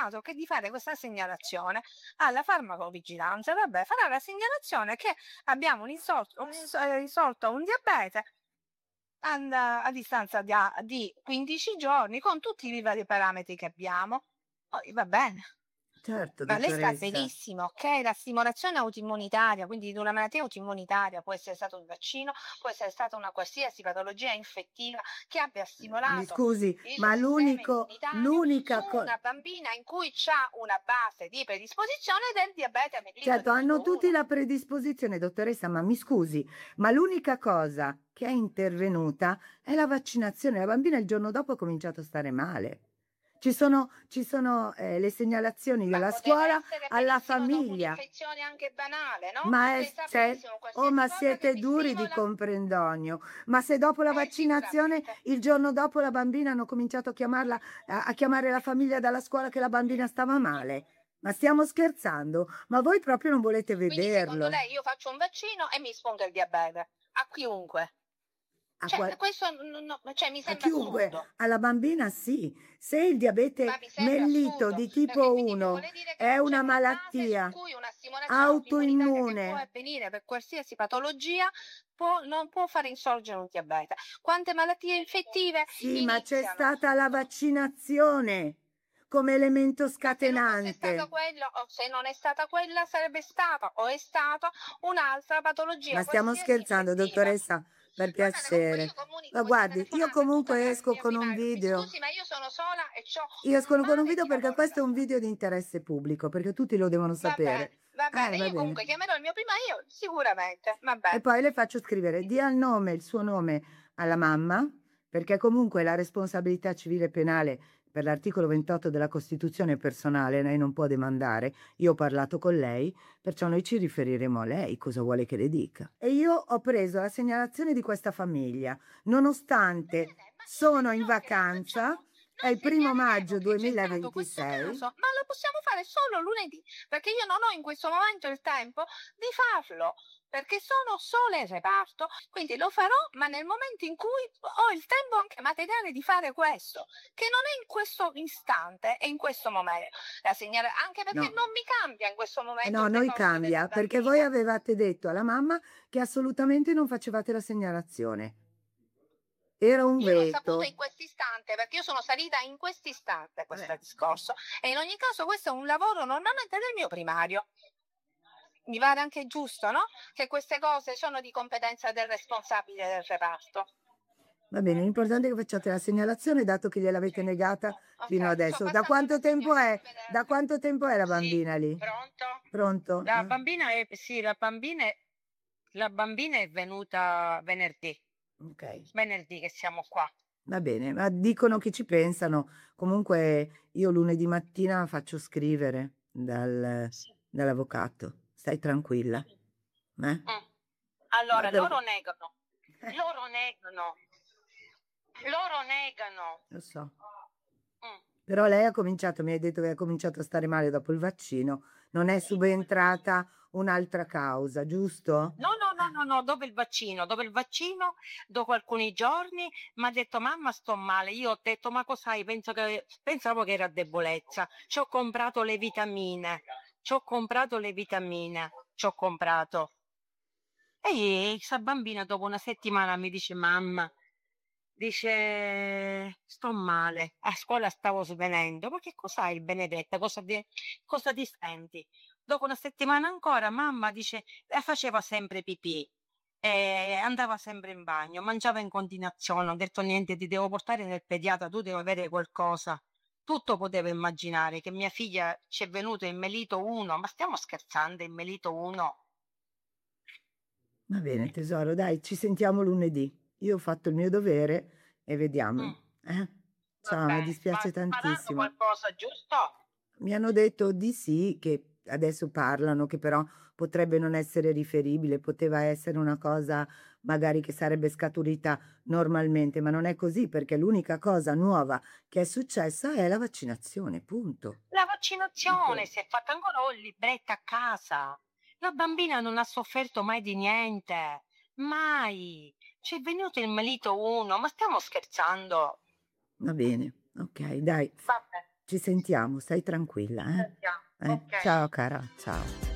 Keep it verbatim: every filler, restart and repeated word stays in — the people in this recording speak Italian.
pensato che di fare questa segnalazione alla farmacovigilanza. Vabbè, farà la segnalazione che abbiamo risolto, risolto un diabete a, a distanza di, di quindici giorni con tutti i vari parametri che abbiamo. Poi va bene. Certo, Ma lei sta dottoressa. benissimo, ok? La stimolazione autoimmunitaria, quindi di una malattia autoimmunitaria, può essere stato un vaccino, può essere stata una qualsiasi patologia infettiva che abbia stimolato Mi scusi, il ma sistema l'unico, immunitario l'unica su cosa... una bambina in cui c'ha una base di predisposizione del diabete mellito Certo, di hanno tipo tutti uno. la predisposizione, dottoressa, ma mi scusi, ma l'unica cosa che è intervenuta è la vaccinazione. La bambina il giorno dopo ha cominciato a stare male. Ci sono, ci sono eh, le segnalazioni Ma dalla poteva scuola essere alla benissimo dopo famiglia. un'infezione anche banale, no? Ma è, Lei sa c'è- benissimo oh, qualsiasi ma cosa che siete mi duri di stimola. comprendonio. Ma se dopo la Eh, vaccinazione, sicuramente. il giorno dopo la bambina hanno cominciato a chiamarla, a, a chiamare la famiglia dalla scuola che la bambina stava male. Ma stiamo scherzando? Ma voi proprio non volete Quindi secondo vederlo? lei io faccio un vaccino e mi spunta il diabete? A chiunque? A, Cioè, qual- questo no, no, cioè, mi a sembra chiunque, assurdo. alla bambina sì. Se il diabete Ma mi sembra mellito assurdo, di perché tipo quindi mi uno vuole dire che è non c'è una una base su malattia cui una stimolazione autoimmunitaria che può autoimmune, avvenire per qualsiasi patologia può- non può fare insorgere un diabete. Quante malattie infettive sì, ma c'è iniziano? stata la vaccinazione come elemento Ma se non fosse stata scatenante. quella, o se non è stata quella, sarebbe stata o è stata un'altra Ma patologia stiamo qualsiasi scherzando, infettiva. dottoressa, per Va bene, comunque io piacere. comunico Ma questa guardi, io telefonata a tutta comunque la esco mia con un primaria. Mi video. scusi, ma io sono sola e ho Io un esco con un mare video di perché lavoro da questo è un fare. video di interesse pubblico, perché tutti lo devono Va bene, sapere. va Eh, bene. va Io bene. comunque chiamerò il mio prima io, sicuramente. Va E bene. poi le faccio scrivere, dia il nome, il suo nome alla mamma, perché comunque la responsabilità civile e penale per l'articolo ventotto della Costituzione è personale, lei non può demandare. Io ho parlato con lei, perciò noi ci riferiremo a lei, cosa vuole che le dica. E io ho preso la segnalazione di questa famiglia, nonostante Bene, ma io le sono in dirò che la vacanza, facciamo. è Noi il primo segnaleremo maggio che c'è stato questo duemilaventisei. caso, ma lo possiamo fare solo lunedì, perché io non ho in questo momento il tempo di farlo, perché sono sola in reparto, quindi lo farò, ma nel momento in cui ho il tempo anche materiale di fare questo, che non è in questo istante e in questo momento. La segnala, anche perché No. non mi cambia in questo Eh momento no, il noi decorso della cambia, perché voi bambina. avevate detto alla mamma che assolutamente non facevate la segnalazione. Era un Io l'ho saputo veto. in quest'istante, perché io sono salita in quest'istante questo Vabbè. discorso. E in ogni caso questo è un lavoro normalmente del mio primario. Mi pare anche giusto, no? Che queste cose sono di competenza del responsabile del reparto. Va bene, l'importante è che facciate la segnalazione, dato che gliel'avete negata fino Ok, sto adesso. Da passando quanto la tempo signora, è? Da arrivederci. quanto tempo è la Sì, bambina lì? pronto? Pronto? La Ah, bambina è, sì, la bambina è, la bambina è venuta venerdì, ok, venerdì che siamo qua. va bene, ma dicono che ci pensano. Comunque io lunedì mattina faccio scrivere dal- Sì. dall'avvocato. Stai tranquilla. Eh? Mm. Allora, Guarda, loro negano, loro negano, loro negano. lo so. Mm. Però lei ha cominciato, mi hai detto che ha cominciato a stare male dopo il vaccino. Non è subentrata un'altra causa, giusto? No, no, no, no, no, dopo il vaccino, dopo il vaccino, dopo alcuni giorni, mi ha detto mamma sto male. Io ho detto ma cos'hai? Penso che, pensavo che era debolezza. Ci ho comprato le vitamine, ci ho comprato le vitamine, ci ho comprato. E questa bambina dopo una settimana mi dice mamma, dice sto male, a scuola stavo svenendo, ma che cos'hai il Benedetta? Cosa ti, cosa ti senti? Dopo una settimana ancora mamma dice, eh, faceva sempre pipì, e andava sempre in bagno, mangiava in continuazione, ho detto niente, ti devo portare nel pediatra, tu devi avere qualcosa. Tutto potevo immaginare che mia figlia ci è venuto il melito uno, ma stiamo scherzando, il melito uno? Va bene, tesoro, dai, ci sentiamo lunedì. Io ho fatto il mio dovere e Mm, vediamo. Eh? va Ciao, mi bene, ma dispiace faranno tantissimo. qualcosa, giusto? Mi hanno detto di sì, che adesso parlano, che però potrebbe non essere riferibile, poteva essere una cosa magari che sarebbe scaturita normalmente, ma non è così perché l'unica cosa nuova che è successa è la vaccinazione, punto. La vaccinazione Ok. si è fatta ancora ho il libretto a casa. La bambina non ha sofferto mai di niente. Mai. Ci è venuto il melito uno, ma stiamo scherzando. Va bene, ok, dai. Vabbè. Ci sentiamo, stai tranquilla, Ci sentiamo. eh. Eh, Okay. ciao cara, ciao.